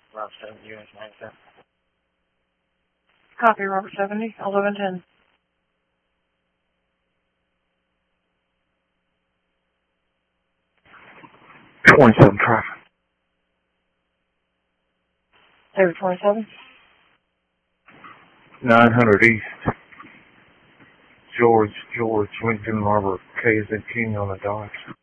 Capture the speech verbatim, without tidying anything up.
Route seventy, U S ninety-seven. Copy, Robert seventy, eleven ten. twenty-seven traffic. David twenty-seven. nine hundred East. George, George, Lincoln Harbor, K as in King on the dot.